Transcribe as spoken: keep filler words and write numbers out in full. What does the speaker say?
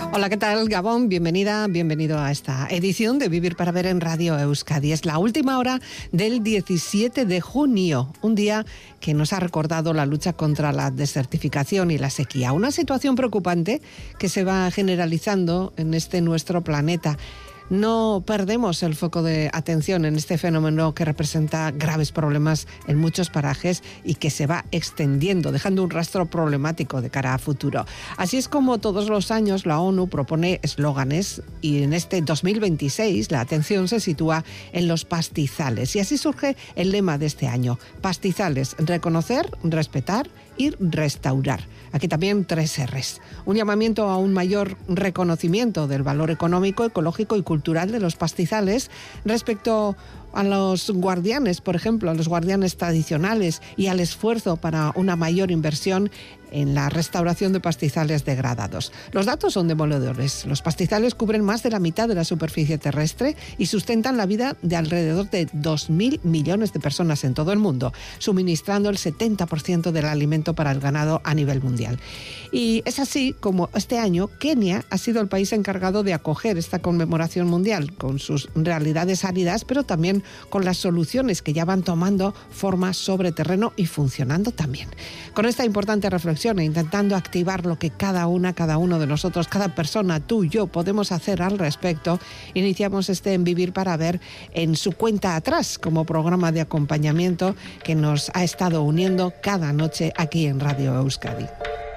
Hola, ¿qué tal, Gabón? Bienvenida, bienvenido a esta edición de Vivir para Ver en Radio Euskadi. Es la última hora del diecisiete de junio, un día que nos ha recordado la lucha contra la desertificación y la sequía. Una situación preocupante que se va generalizando en este nuestro planeta. No perdemos el foco de atención en este fenómeno que representa graves problemas en muchos parajes y que se va extendiendo, dejando un rastro problemático de cara a futuro. Así es como todos los años la ONU propone eslóganes y en este dos mil veintiséis la atención se sitúa en los pastizales. Y así surge el lema de este año: pastizales, reconocer, respetar y restaurar. Aquí también tres R's. Un llamamiento a un mayor reconocimiento del valor económico, ecológico y cultural de los pastizales respecto a los guardianes, por ejemplo, a los guardianes tradicionales, y al esfuerzo para una mayor inversión en la restauración de pastizales degradados. Los datos son demoledores. Los pastizales cubren más de la mitad de la superficie terrestre y sustentan la vida de alrededor de dos mil millones de personas en todo el mundo, suministrando el setenta por ciento del alimento para el ganado a nivel mundial. Y es así como este año Kenia ha sido el país encargado de acoger esta conmemoración mundial, con sus realidades áridas, pero también con las soluciones que ya van tomando forma sobre terreno y funcionando también. Con esta importante reflexión e intentando activar lo que cada una, cada uno de nosotros, cada persona, tú, yo, podemos hacer al respecto, iniciamos este En Vivir para Ver en su cuenta atrás, como programa de acompañamiento que nos ha estado uniendo cada noche aquí en Radio Euskadi.